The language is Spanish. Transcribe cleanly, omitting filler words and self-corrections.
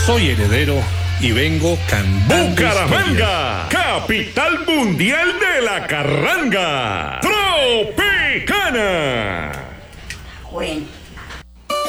Soy heredero y vengo cantando. Bucaramanga, capital mundial de la carranga. Tropicana. Bueno.